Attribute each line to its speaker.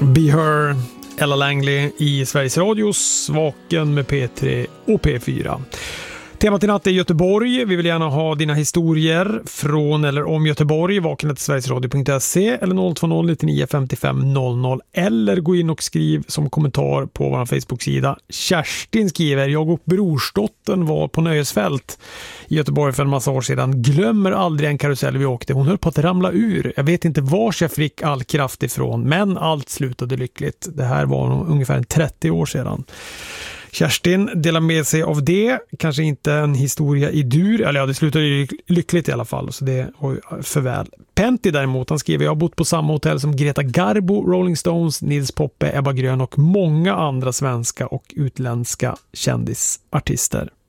Speaker 1: Be Her, Ella Langley i Sveriges Radios Vaken med P3 och P4. Temat i natt är Göteborg. Vi vill gärna ha dina historier från eller om Göteborg. Vakna till sverigesradio.se eller 020 99 55 00 eller gå in och skriv som kommentar på vår Facebook-sida. Kerstin skriver: jag och brorsdottern var på nöjesfält i Göteborg för en massa år sedan. Glömmer aldrig en karusell vi åkte. Hon höll på att ramla ur. Jag vet inte var jag fick all kraft ifrån, men allt slutade lyckligt. Det här var ungefär 30 år sedan. Kerstin delar med sig av det. Kanske inte en historia i dur. Eller ja, det slutade ju lyckligt i alla fall. Så det var för väl. Pentti däremot, han skriver: jag har bott på samma hotell som Greta Garbo, Rolling Stones, Nils Poppe, Ebba Grön och många andra svenska och utländska kändisartister.